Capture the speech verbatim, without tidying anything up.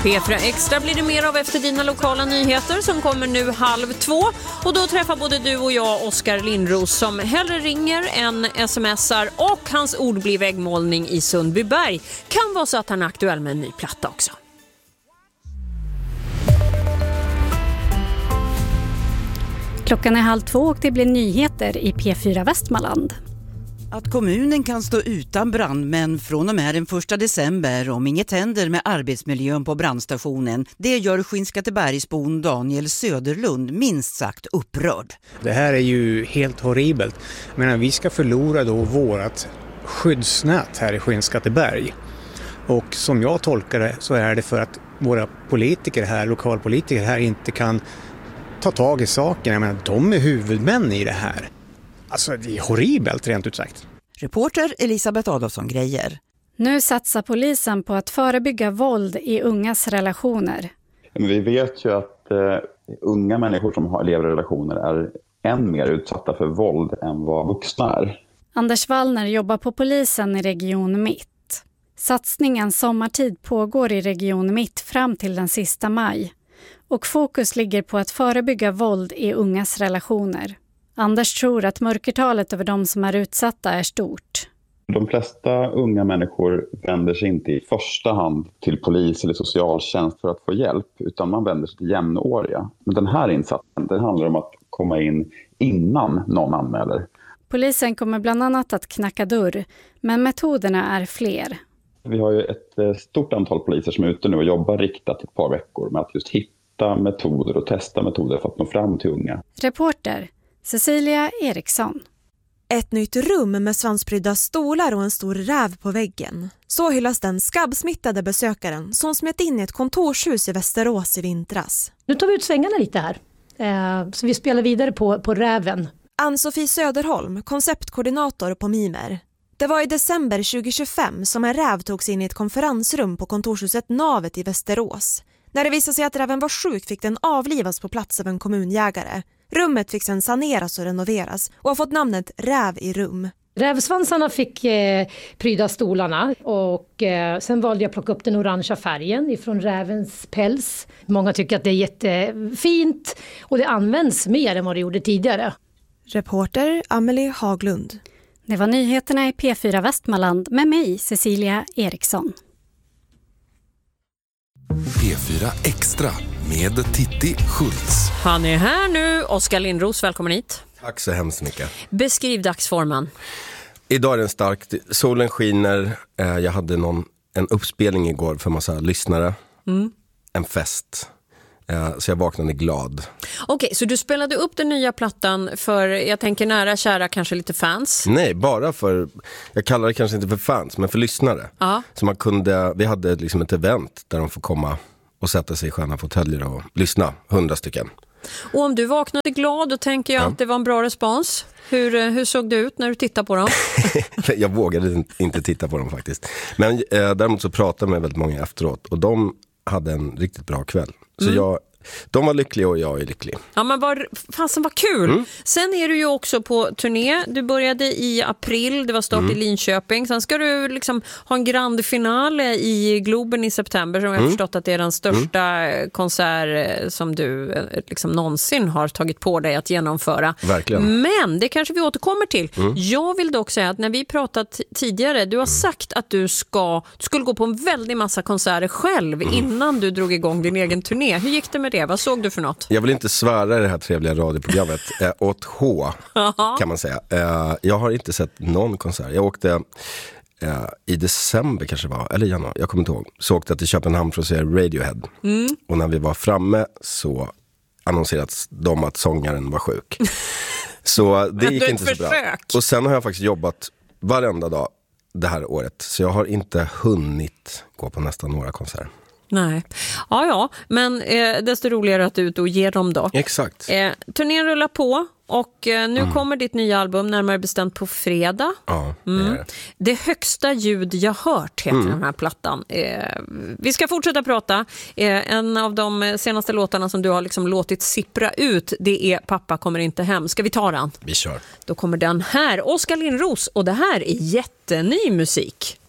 P fyra Extra blir det mer av efter dina lokala nyheter som kommer nu halv två. Och då träffar både du och jag Oskar Lindros som hellre ringer än smsar, och hans ord blir väggmålning i Sundbyberg. Kan vara så att han är aktuell med en ny platta också. Klockan är halv två och det blir nyheter i P fyra Västmanland. Att kommunen kan stå utan brandmän från och med den första december om inget händer med arbetsmiljön på brandstationen, det gör Skinnskattebergsbon Daniel Söderlund minst sagt upprörd. Det här är ju helt horribelt. Men vi ska förlora då vårat skyddsnät här i Skinnskatteberg. Och som jag tolkar det så är det för att våra politiker här, lokalpolitiker här, inte kan ta tag i saken. Jag menar, de är huvudmän i det här. Alltså det är horribelt rent ut sagt. Reporter Elisabeth Adolfsson Grejer. Nu satsar polisen på att förebygga våld i ungas relationer. Men vi vet ju att eh, unga människor som har lever i relationer är än mer utsatta för våld än vad vuxna är. Anders Wallner jobbar på polisen i Region Mitt. Satsningen Sommartid pågår i Region Mitt fram till den sista maj. Och fokus ligger på att förebygga våld i ungas relationer. Anders tror att mörkertalet över de som är utsatta är stort. De flesta unga människor vänder sig inte i första hand till polis eller socialtjänst för att få hjälp, utan man vänder sig till jämnåriga. Men den här insatsen, den handlar om att komma in innan någon anmäler. Polisen kommer bland annat att knacka dörr, men metoderna är fler. Vi har ju ett stort antal poliser som är ute nu och jobbar riktat ett par veckor med att just hitta metoder och testa metoder för att nå fram till unga. Reporter Cecilia Eriksson. Ett nytt rum med svansprydda stolar och en stor räv på väggen. Så hyllas den skabbsmittade besökaren som smet in i ett kontorshus i Västerås i vintras. Nu tar vi ut svängarna lite här. Eh, så vi spelar vidare på, på räven. Ann-Sofie Söderholm, konceptkoordinator på Mimer. Det var i december tjugo tjugofem som en räv togs in i ett konferensrum på kontorshuset Navet i Västerås. När det visade sig att räven var sjuk fick den avlivas på plats av en kommunjägare. Rummet fick sedan saneras och renoveras och har fått namnet Räv i rum. Rävsvansarna fick eh, pryda stolarna och eh, sen valde jag att plocka upp den orangea färgen ifrån rävens päls. Många tycker att det är jättefint och det används mer än vad det gjorde tidigare. Reporter Amelie Haglund. Det var nyheterna i P fyra Västmanland med mig, Cecilia Eriksson. P fyra Extra med Titti Schultz. Han är här nu, Oskar Lindros, välkommen hit. Tack så hemskt mycket. Beskriv dagsformen. Idag är den stark, solen skiner, jag hade någon, en uppspelning igår för massa lyssnare, mm. en fest. Så jag vaknade glad. Okej, okay, så du spelade upp den nya plattan för, jag tänker nära, kära, kanske lite fans? Nej, bara för, jag kallar det kanske inte för fans, men för lyssnare. Ja. Så man kunde, vi hade liksom ett event där de får komma och sätta sig i sköna fåtöljer och lyssna, hundra stycken. Och om du vaknade glad, då tänker jag ja. att det var en bra respons. Hur, hur såg det ut när du tittade på dem? Jag vågade inte titta på dem faktiskt. Men eh, däremot så pratade jag med väldigt många efteråt och de hade en riktigt bra kväll. Så mm. jag, de var lyckliga och jag är lycklig. Ja, men var, fasen var kul. Mm. Sen är du ju också på turné. Du började i april, det var start mm. i Linköping. Sen ska du liksom ha en grand finale i Globen i september. Som jag har mm. förstått att det är den största mm. konsert som du liksom någonsin har tagit på dig att genomföra. Verkligen. Men det kanske vi återkommer till. Mm. Jag vill dock säga att när vi pratat tidigare, du har mm. sagt att du ska du skulle gå på en väldig massa konserter själv mm. innan du drog igång din egen turné. Hur gick det med det? Vad såg du för något? Jag vill inte svära i det här trevliga radioprogrammet. eh, åt H kan man säga. Eh, jag har inte sett någon konsert. Jag åkte eh, i december kanske var, eller januari, jag kommer inte ihåg. Så åkte jag till Köpenhamn för att se Radiohead. Mm. Och när vi var framme så annonserades de att sångaren var sjuk. Så det gick inte så bra. Och sen har jag faktiskt jobbat varenda dag det här året. Så jag har inte hunnit gå på nästan några konserter. Nej. Ja, ja. Men eh, desto roligare att du ut och ger dem då. Exakt. Eh, turnén rullar på och eh, nu mm. kommer ditt nya album närmare bestämt på fredag. Ja, det mm. är det. Det högsta ljud jag hört heter mm. den här plattan. Eh, vi ska fortsätta prata. Eh, en av de senaste låtarna som du har liksom låtit sippra ut, det är Pappa kommer inte hem. Ska vi ta den? Vi kör. Då kommer den här. Oskar Lindros, och det här är jätteny musik.